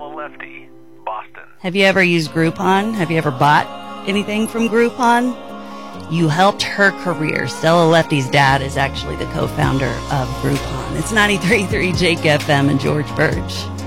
Stella Lefty, Boston. Have you ever used Groupon? Have you ever bought anything from Groupon? You helped her career. Stella Lefty's dad is actually the co-founder of Groupon. It's 93.3 Jake FM and George Birch.